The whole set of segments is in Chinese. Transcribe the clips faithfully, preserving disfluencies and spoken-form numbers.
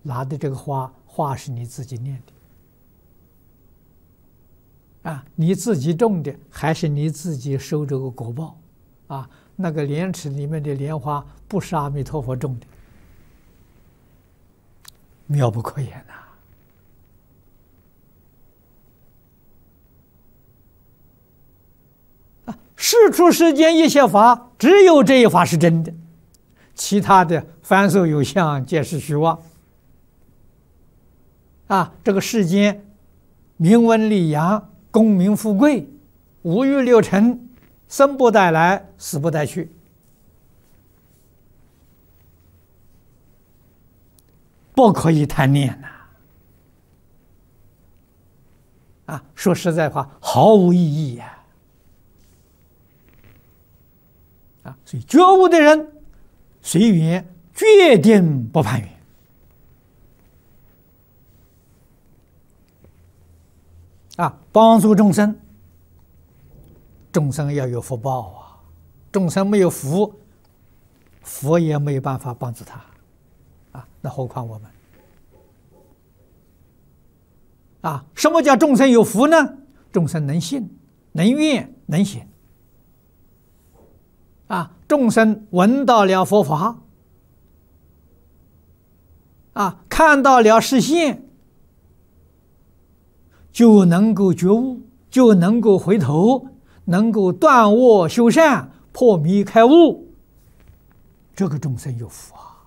拿的这个花，花是你自己念的，啊，你自己种的，还是你自己收这个果报，啊，那个莲池里面的莲花不是阿弥陀佛种的，妙不可言呐！啊，世出世间一切法，只有这一法是真的，其他的凡所有相，皆是虚妄。啊，这个世间名闻利养、功名富贵、五欲六尘，生不带来，死不带去，不可以贪念呐！啊，说实在话，毫无意义呀！啊，所以觉悟的人，随缘，决定不攀缘。啊，帮助众生，众生要有福报啊！众生没有福，佛也没有办法帮助他，啊，那何况我们？啊，什么叫众生有福呢？众生能信、能愿、能行。啊，众生闻到了佛法，啊，看到了实相，就能够觉悟，就能够回头，能够断恶修善，破迷开悟。这个众生有福啊！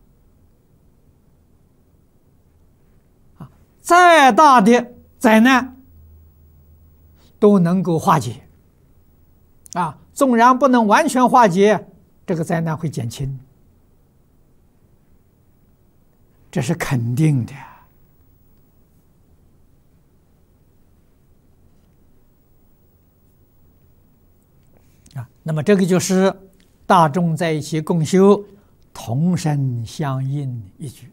啊，再大的灾难都能够化解。啊，纵然不能完全化解，这个灾难会减轻，这是肯定的。啊，那么这个就是大众在一起共修，同声相应一句。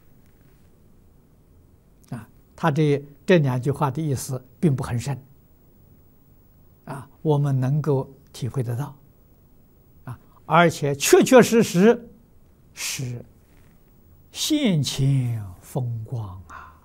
啊，他这这两句话的意思并不很深。啊，我们能够体会得到，啊，而且确确实实是现前风光啊！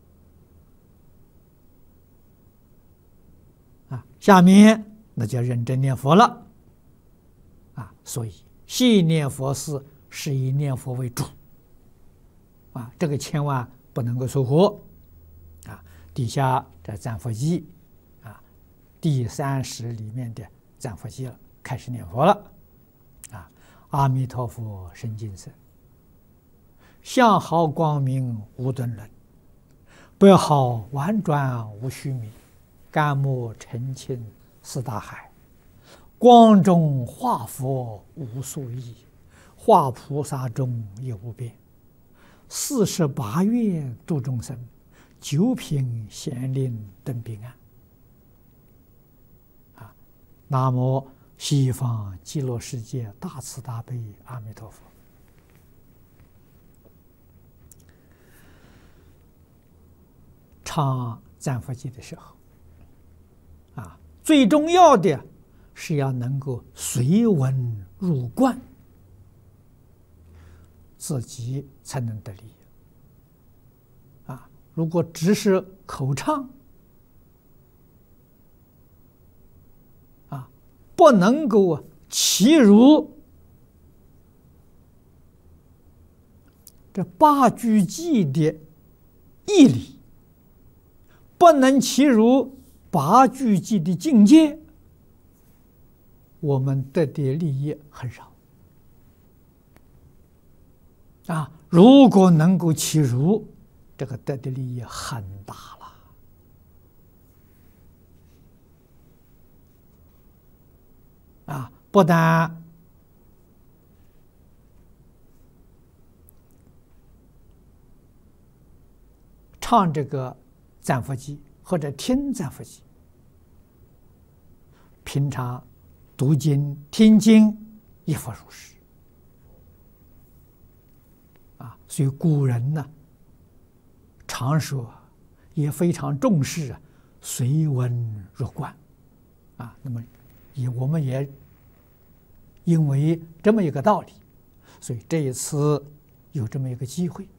啊，下面那就认真念佛了，啊，所以细念佛事是以念佛为主，啊，这个千万不能够疏忽，啊，底下这赞佛记。第三十里面的赞佛记了，开始念佛了，啊，阿弥陀佛深净身，相好光明无顿轮，北好婉转无虚名，甘木澄清四大海，光中化佛无数亿，化菩萨中也无边，四十八愿度众生，九品贤令登彼岸。南无西方极乐世界大慈大悲阿弥陀佛。唱赞佛记的时候，啊，最重要的是要能够随文入观，自己才能得利。啊，如果只是口唱，不能够契入这八句偈的义理，不能契入八句偈的境界，我们得的利益很少。啊，如果能够契入，这个得的利益很大了。啊，不但唱这个赞佛偈或者听赞佛偈，平常读经听经亦复如是。啊，所以古人呢，常说也非常重视随文入观。啊，那么也我们也因为这么一个道理，所以这一次有这么一个机会，